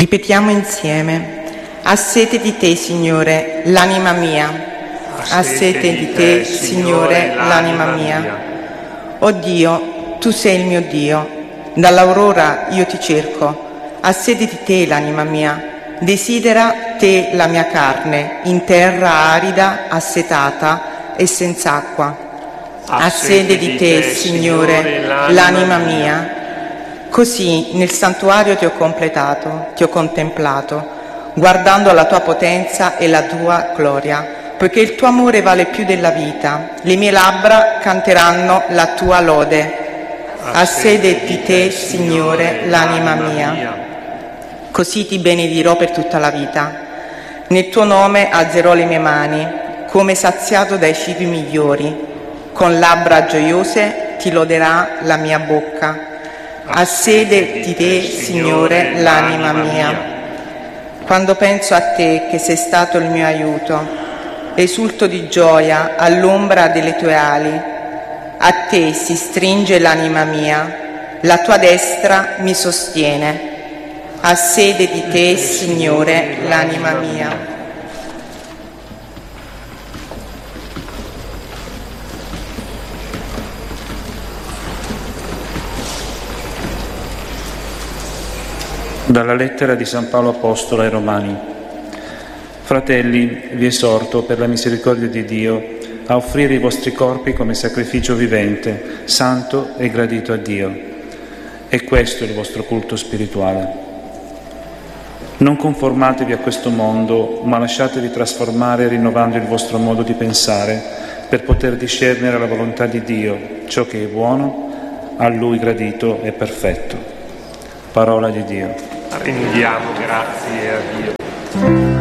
Ripetiamo insieme: ha sete di te, Signore, l'anima mia. Ha sete di te, Signore, l'anima mia. O Dio, tu sei il mio Dio, dall'aurora io ti cerco. Ha sete di te l'anima mia. Desidera te la mia carne, in terra arida, assetata e senza acqua. Ha sete di te, Signore, l'anima mia. Così nel santuario ti ho completato, ti ho contemplato, guardando alla tua potenza e la tua gloria, poiché il tuo amore vale più della vita. Le mie labbra canteranno la tua lode. Ha sete di te, Signore, l'anima mia. Così ti benedirò per tutta la vita. Nel tuo nome alzerò le mie mani, come saziato dai cibi migliori. Con labbra gioiose ti loderà la mia bocca. Ha sete di te, Signore, l'anima mia. Quando penso a te, che sei stato il mio aiuto, esulto di gioia all'ombra delle tue ali. A te si stringe l'anima mia, la tua destra mi sostiene. Ha sete di te, Signore, l'anima mia. Dalla lettera di San Paolo Apostolo ai Romani. Fratelli, vi esorto per la misericordia di Dio a offrire i vostri corpi come sacrificio vivente, santo e gradito a Dio. E questo è il vostro culto spirituale. Non conformatevi a questo mondo, ma lasciatevi trasformare rinnovando il vostro modo di pensare per poter discernere la volontà di Dio, ciò che è buono, a Lui gradito e perfetto. Parola di Dio. Rendiamo grazie a Dio.